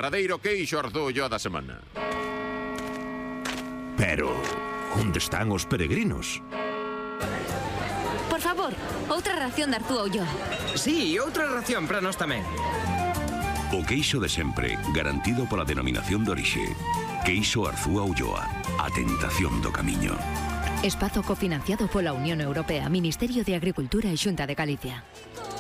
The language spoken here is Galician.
derradeiro queixo Arzúa Ulloa da semana. Pero, onde están os peregrinos? Por favor, outra ración de Arzúa Ulloa. Sí, outra ración para nós tamén. O queixo de sempre, garantido pola denominación de orixe. Queixo Arzúa Ulloa, a tentación do camiño. Espazo cofinanciado pola Unión Europea, Ministerio de Agricultura e Xunta de Galicia.